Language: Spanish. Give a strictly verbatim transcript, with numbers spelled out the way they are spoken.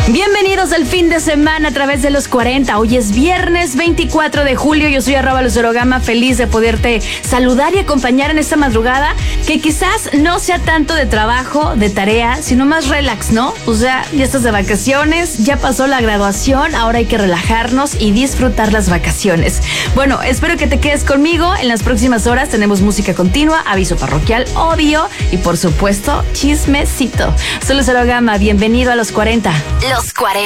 Bienvenidos al fin de semana a través de los cuarenta. Hoy es viernes veinticuatro de julio. Yo soy arroba Lucero Gama, feliz de poderte saludar y acompañar en esta madrugada que quizás no sea tanto de trabajo, de tarea, sino más relax, ¿no? O sea, ya estás de vacaciones, ya pasó la graduación, ahora hay que relajarnos y disfrutar las vacaciones. Bueno, espero que te quedes conmigo. En las próximas horas tenemos música continua, aviso parroquial, obvio y por supuesto chismecito. Soy Lucero Gama, bienvenido a los cuarenta. Los cuarenta.